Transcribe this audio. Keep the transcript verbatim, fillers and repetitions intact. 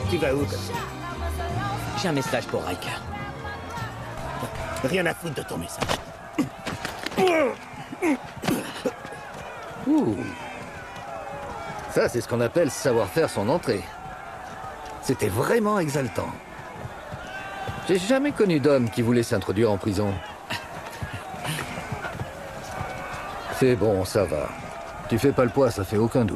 Tu vas où, comme ça? J'ai un message pour Riker. Rien à foutre de ton message. Ouh. Ça, c'est ce qu'on appelle savoir faire son entrée. C'était vraiment exaltant. J'ai jamais connu d'homme qui voulait s'introduire en prison. C'est bon, ça va. Tu fais pas le poids, ça fait aucun doute.